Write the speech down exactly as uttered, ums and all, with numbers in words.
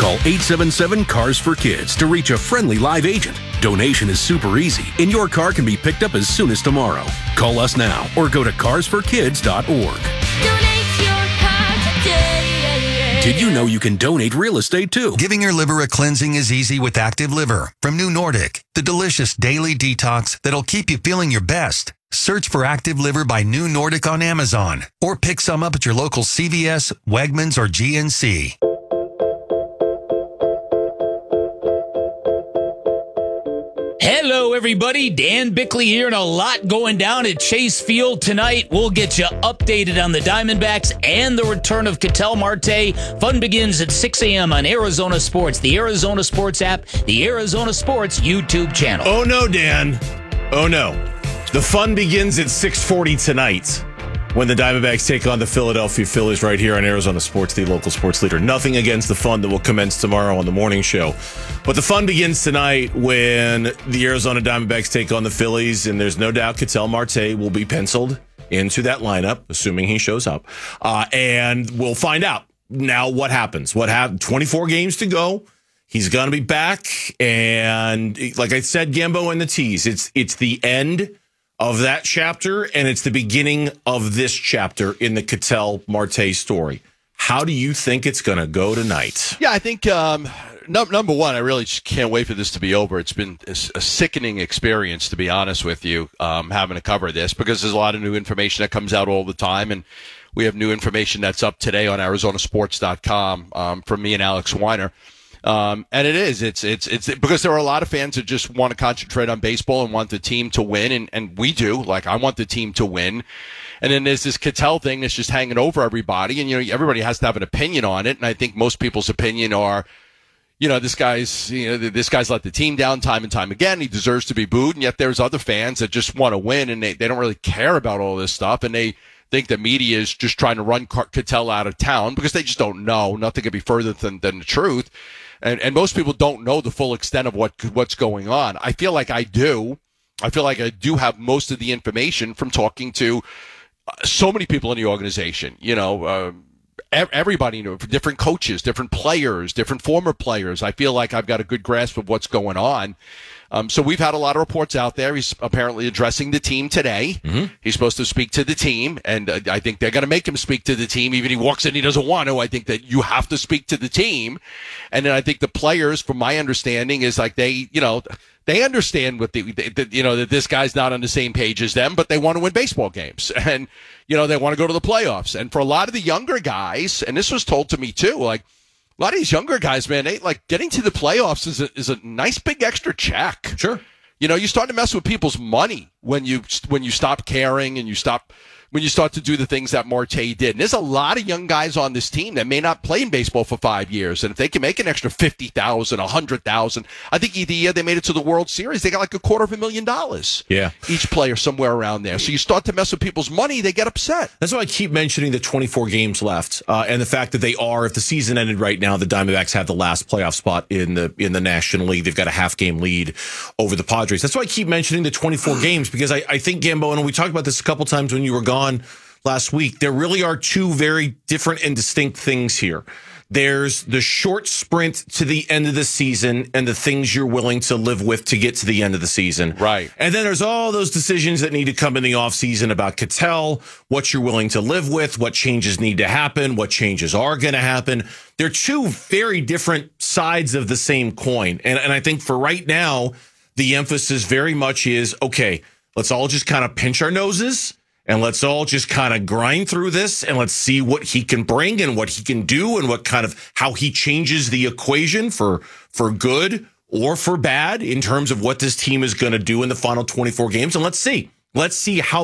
Call eight seven seven, C A R S for Kids to reach a friendly live agent. Donation is super easy, and your car can be picked up as soon as tomorrow. Call us now or go to cars for kids dot org. Donate your car today. Did you know you can donate real estate too? Giving your liver a cleansing is easy with Active Liver from New Nordic, the delicious daily detox that'll keep you feeling your best. Search for Active Liver by New Nordic on Amazon or pick some up at your local C V S, Wegmans, or G N C. Hello, everybody. Dan Bickley here, and a lot going down at Chase Field tonight. We'll get you updated on the Diamondbacks and the return of Ketel Marte. Fun begins at six a.m. on Arizona Sports, the Arizona Sports app, the Arizona Sports YouTube channel. Oh, no, Dan. Oh, no. The fun begins at six forty tonight when the Diamondbacks take on the Philadelphia Phillies right here on Arizona Sports, the local sports leader. Nothing against the fun that will commence tomorrow on the morning show. But the fun begins tonight when the Arizona Diamondbacks take on the Phillies, and there's no doubt Ketel Marte will be penciled into that lineup, assuming he shows up. Uh, and we'll find out now what happens. What happened? twenty-four games to go. He's going to be back. And like I said, Gambo and the tease, it's it's the end of that chapter, and it's the beginning of this chapter in the Ketel Marte story. How do you think it's going to go tonight? Yeah, I think um, no, number one, I really just can't wait for this to be over. It's been a, a sickening experience, to be honest with you, um, having to cover this, because there's a lot of new information that comes out all the time, and we have new information that's up today on Arizona Sports dot com um, from me and Alex Weiner. Um, and it is, it's, it's, it's because there are a lot of fans that just want to concentrate on baseball and want the team to win. And, and we do, like, I want the team to win. And then there's this Ketel thing that's just hanging over everybody. And, you know, everybody has to have an opinion on it. And I think most people's opinion are, you know, this guy's, you know, this guy's let the team down time and time again. He deserves to be booed. And yet there's other fans that just want to win, and they, they don't really care about all this stuff. And they think the media is just trying to run Ketel out of town because they just don't know. Nothing could be further than, than the truth. And and most people don't know the full extent of what what's going on. I feel like I do. I feel like I do have most of the information from talking to so many people in the organization. You know, uh, everybody, you know, different coaches, different players, different former players. I feel like I've got a good grasp of what's going on. Um, so we've had a lot of reports out there. He's apparently addressing the team today. Mm-hmm. He's supposed to speak to the team, and uh, I think they're going to make him speak to the team. Even if he walks in, he doesn't want to. I think that you have to speak to the team. And then I think the players, from my understanding, is like they, you know, they understand what the, the, you know, that this guy's not on the same page as them, but they want to win baseball games. And, you know, they want to go to the playoffs. And for a lot of the younger guys, and this was told to me too, like, a lot of these younger guys, man, they like getting to the playoffs is a, is a nice big extra check. Sure. You know, you start to mess with people's money when you when you stop caring and you stop when you start to do the things that Marte did. And there's a lot of young guys on this team that may not play in baseball for five years. And if they can make an extra fifty thousand dollars, one hundred thousand dollars, I think the year they made it to the World Series, they got like a quarter of a million dollars. Yeah. Each player somewhere around there. So you start to mess with people's money, they get upset. That's why I keep mentioning the twenty-four games left, uh, and the fact that they are, if the season ended right now, the Diamondbacks have the last playoff spot in the in the National League. They've got a half game lead over the Padres. That's why I keep mentioning the twenty-four games, because I, I think, Gambo, and we talked about this a couple times when you were gone last week, there really are two very different and distinct things here. There's the short sprint to the end of the season and the things you're willing to live with to get to the end of the season. Right. And then there's all those decisions that need to come in the offseason about Ketel, what you're willing to live with, what changes need to happen, what changes are going to happen. They're two very different sides of the same coin. And, and I think for right now, the emphasis very much is, okay, let's all just kind of pinch our noses. And let's all just kind of grind through this, and let's see what he can bring and what he can do and what kind of how he changes the equation for for good or for bad in terms of what this team is going to do in the final twenty-four games. And let's see. Let's see how